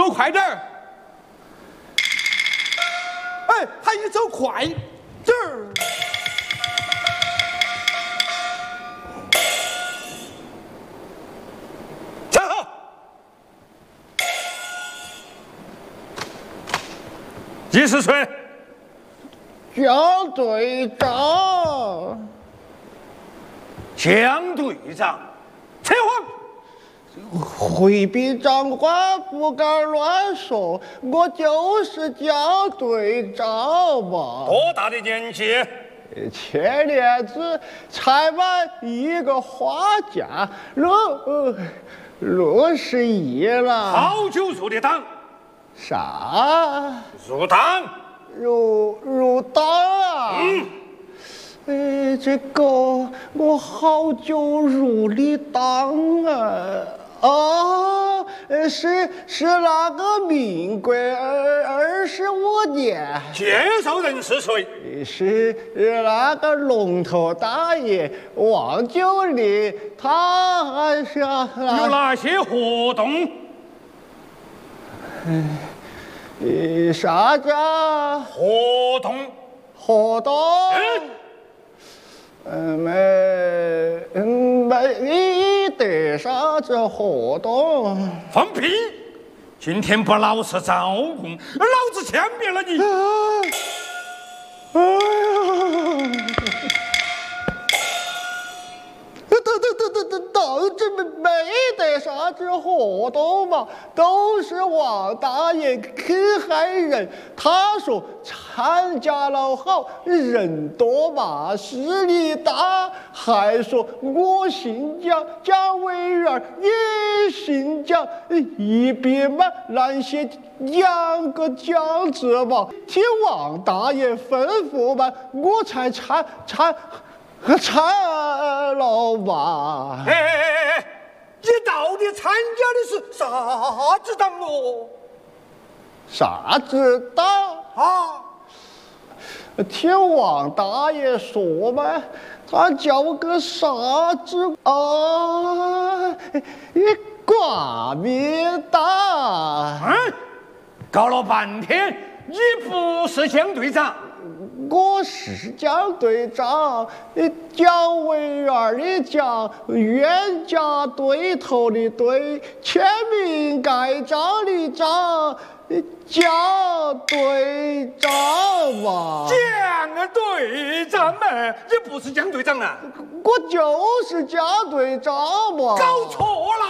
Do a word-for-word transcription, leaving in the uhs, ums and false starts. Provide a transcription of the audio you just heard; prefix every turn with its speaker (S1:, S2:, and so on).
S1: 走快点儿！哎，还得走快点儿！站好！你是谁？
S2: 江队长。
S1: 江队长，扯谎！
S2: 回禀长官，不敢乱说，我就是江队长嘛。
S1: 多大的年纪？
S2: 前年子才满一个花甲，六六十一了。
S1: 好久入的党？
S2: 啥？
S1: 入党？
S2: 入入党啊？
S1: 嗯。
S2: 哎，这个我好久入的党啊！啊，是是那个民国二二十五年。
S1: 介绍人是谁？
S2: 是那个龙头大爷王九龄，他是
S1: 有哪些活动？
S2: 嗯，啥叫
S1: 活动？
S2: 活动？
S1: 嗯
S2: 嗯，没，嗯，没得啥子活动。
S1: 放屁！今天不老实招供，老子枪毙了你！
S2: 哎呀！等等等等等，党这没没得啥子活动嘛，都是王大爷去害人。他说参加了好，人多嘛，势力大，还说我姓蒋，蒋委员也姓蒋，一边嘛那些两个蒋字嘛，听王大爷吩咐嘛，我才参参。参了吧？
S1: 哎哎哎哎！你到底参加的是啥子党咯？
S2: 啥子党
S1: 啊？
S2: 听王大爷说嘛，他叫个啥子啊？挂面党。
S1: 嗯，搞了半天，你不是江队长。
S2: 我是蒋队长，蒋委员的蒋，冤家对头的对，签名盖章的章，蒋队长嘛。
S1: 蒋队长嘛，你不是蒋队长啊？
S2: 我就是蒋队长嘛。
S1: 搞错了。